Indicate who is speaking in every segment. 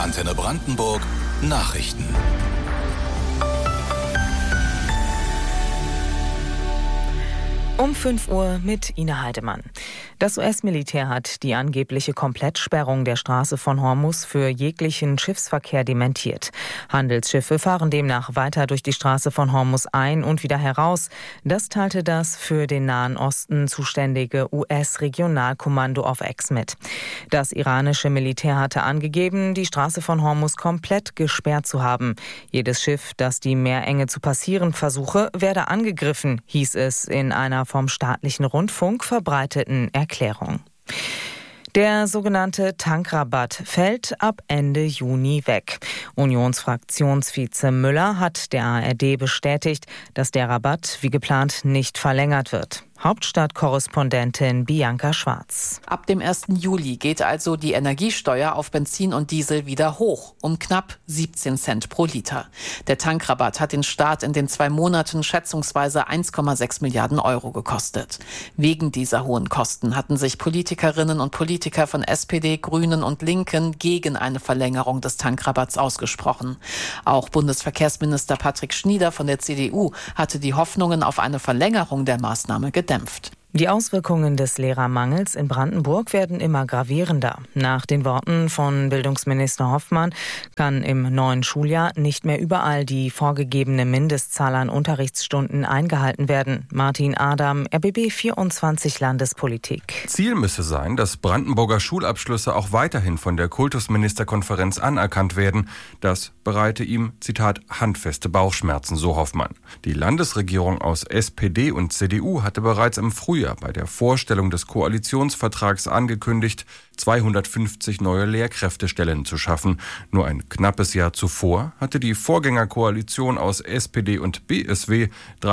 Speaker 1: Antenne Brandenburg Nachrichten.
Speaker 2: Um 5 Uhr mit Ina Heidemann. Das US-Militär hat die angebliche Komplettsperrung der Straße von Hormuz für jeglichen Schiffsverkehr dementiert. Handelsschiffe fahren demnach weiter durch die Straße von Hormuz ein und wieder heraus. Das teilte das für den Nahen Osten zuständige US-Regionalkommando auf X mit. Das iranische Militär hatte angegeben, die Straße von Hormuz komplett gesperrt zu haben. Jedes Schiff, das die Meerenge zu passieren versuche, werde angegriffen, hieß es in einer vom staatlichen Rundfunk verbreiteten Erklärung. Der sogenannte Tankrabatt fällt ab Ende Juni weg. Unionsfraktionsvize Müller hat der ARD bestätigt, dass der Rabatt wie geplant nicht verlängert wird. Hauptstadtkorrespondentin Bianca Schwarz.
Speaker 3: Ab dem 1. Juli geht also die Energiesteuer auf Benzin und Diesel wieder hoch, um knapp 17 Cent pro Liter. Der Tankrabatt hat den Staat in den 2 Monaten schätzungsweise 1,6 Milliarden Euro gekostet. Wegen dieser hohen Kosten hatten sich Politikerinnen und Politiker von SPD, Grünen und Linken gegen eine Verlängerung des Tankrabatts ausgesprochen. Auch Bundesverkehrsminister Patrick Schnieder von der CDU hatte die Hoffnungen auf eine Verlängerung der Maßnahme gedämpft.
Speaker 2: Die Auswirkungen des Lehrermangels in Brandenburg werden immer gravierender. Nach den Worten von Bildungsminister Hoffmann kann im neuen Schuljahr nicht mehr überall die vorgegebene Mindestzahl an Unterrichtsstunden eingehalten werden. Martin Adam, RBB 24 Landespolitik.
Speaker 4: Ziel müsse sein, dass Brandenburger Schulabschlüsse auch weiterhin von der Kultusministerkonferenz anerkannt werden. Das bereite ihm, Zitat, handfeste Bauchschmerzen, so Hoffmann. Die Landesregierung aus SPD und CDU hatte bereits im Frühjahr bei der Vorstellung des Koalitionsvertrags angekündigt, 250 neue Lehrkräftestellen zu schaffen. Nur ein knappes Jahr zuvor hatte die Vorgängerkoalition aus SPD und BSW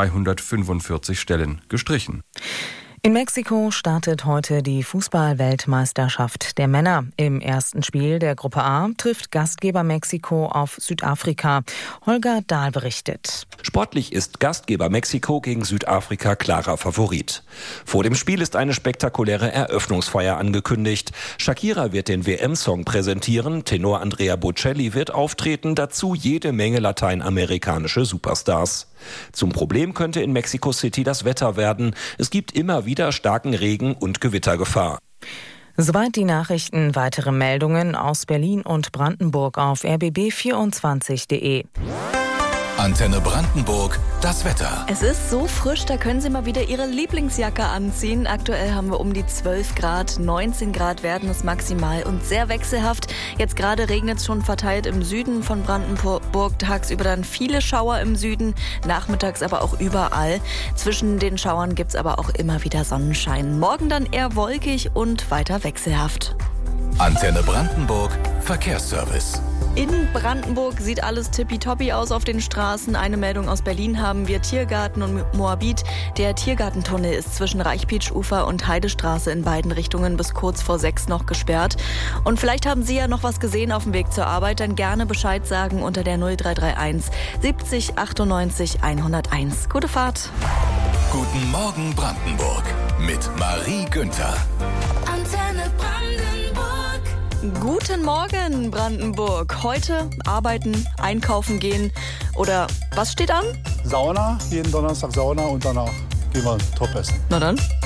Speaker 4: 345 Stellen gestrichen.
Speaker 2: In Mexiko startet heute die Fußball-Weltmeisterschaft der Männer. Im ersten Spiel der Gruppe A trifft Gastgeber Mexiko auf Südafrika. Holger Dahl berichtet.
Speaker 5: Sportlich ist Gastgeber Mexiko gegen Südafrika klarer Favorit. Vor dem Spiel ist eine spektakuläre Eröffnungsfeier angekündigt. Shakira wird den WM-Song präsentieren, Tenor Andrea Bocelli wird auftreten, dazu jede Menge lateinamerikanische Superstars. Zum Problem könnte in Mexico City das Wetter werden. Es gibt immer wieder starken Regen und Gewittergefahr.
Speaker 2: Soweit die Nachrichten. Weitere Meldungen aus Berlin und Brandenburg auf rbb24.de.
Speaker 1: Antenne Brandenburg, das Wetter.
Speaker 6: Es ist so frisch, da können Sie mal wieder Ihre Lieblingsjacke anziehen. Aktuell haben wir um die 12 Grad, 19 Grad werden es maximal und sehr wechselhaft. Jetzt gerade regnet es schon verteilt im Süden von Brandenburg, tagsüber dann viele Schauer im Süden, nachmittags aber auch überall. Zwischen den Schauern gibt es aber auch immer wieder Sonnenschein. Morgen dann eher wolkig und weiter wechselhaft.
Speaker 1: Antenne Brandenburg, Verkehrsservice.
Speaker 6: In Brandenburg sieht alles tippitoppi aus auf den Straßen. Eine Meldung aus Berlin haben wir: Tiergarten und Moabit. Der Tiergartentunnel ist zwischen Reichpietsch-Ufer und Heidestraße in beiden Richtungen bis kurz vor 6 noch gesperrt. Und vielleicht haben Sie ja noch was gesehen auf dem Weg zur Arbeit, dann gerne Bescheid sagen unter der 0331 70 98 101. Gute Fahrt.
Speaker 1: Guten Morgen Brandenburg mit Marie Günther.
Speaker 6: Antenne Brandenburg. Guten Morgen, Brandenburg. Heute arbeiten, einkaufen gehen oder was steht an?
Speaker 7: Sauna, jeden Donnerstag Sauna und danach gehen wir top essen.
Speaker 6: Na dann.